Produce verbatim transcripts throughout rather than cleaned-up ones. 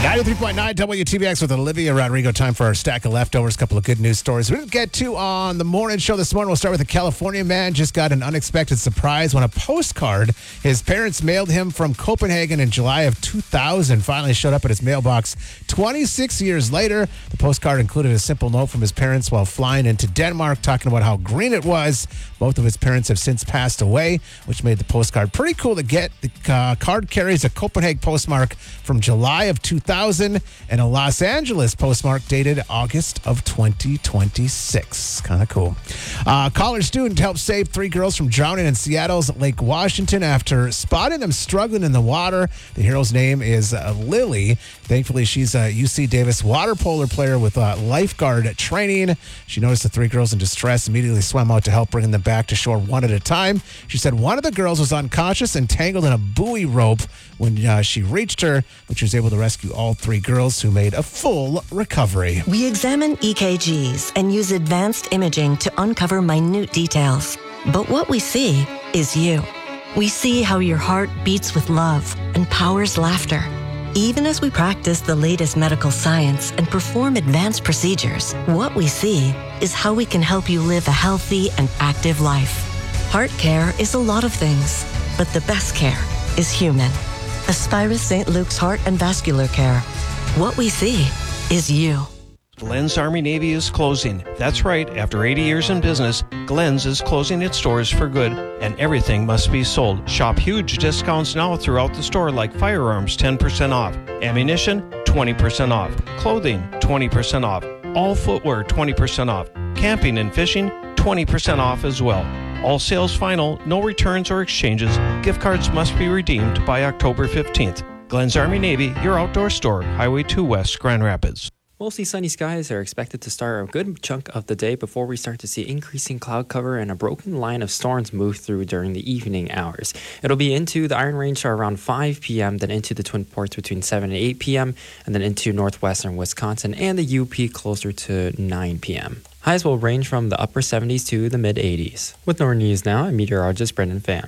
ninety-three point nine W T B X with Olivia Rodrigo. Time for our stack of leftovers. A couple of good news stories we didn't get to on the morning show this morning. We'll start with a California man just got an unexpected surprise when a postcard his parents mailed him from Copenhagen in July of two thousand finally showed up at his mailbox twenty-six years later. The postcard included a simple note from his parents while flying into Denmark talking about how green it was. Both of his parents have since passed away, which made the postcard pretty cool to get. The uh, card carries a Copenhagen postmark from July of two thousand and a Los Angeles postmark dated August of twenty twenty-six. Kind of cool. Uh, a college student helped save three girls from drowning in Seattle's Lake Washington after spotting them struggling in the water. The hero's name is uh, Lily. Thankfully, she's a U C Davis water polo player with uh, lifeguard training. She noticed the three girls in distress, immediately swam out to help bring them back to shore one at a time. She said one of the girls was unconscious and tangled in a buoy rope when uh, she reached her, but she was able to rescue all three girls who made a full recovery. We examine E K Gs and use advanced imaging to uncover minute details. But what we see is you. We see how your heart beats with love and powers laughter. Even as we practice the latest medical science and perform advanced procedures, what we see is how we can help you live a healthy and active life. Heart care is a lot of things, but the best care is human. Aspirus Saint Luke's Heart and Vascular Care. What we see is you. Glenn's Army Navy is closing. That's right, after eighty years in business, Glenn's is closing its doors for good, and everything must be sold. Shop huge discounts now throughout the store, like firearms ten percent off, ammunition twenty percent off, clothing twenty percent off, all footwear twenty percent off, camping and fishing twenty percent off as well. All sales final, no returns or exchanges. Gift cards must be redeemed by October fifteenth. Glenn's Army Navy, your outdoor store, Highway two West, Grand Rapids. Mostly sunny skies are expected to start a good chunk of the day before we start to see increasing cloud cover and a broken line of storms move through during the evening hours. It'll be into the Iron Range around five p.m., then into the Twin Ports between seven and eight p.m., and then into northwestern Wisconsin and the U P closer to nine p.m. Highs will range from the upper seventies to the mid-eighties. With Northern News Now, I'm meteorologist Brendan Pham.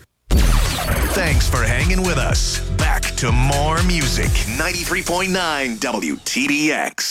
Thanks for hanging with us. Back to more music. ninety-three point nine W T B X.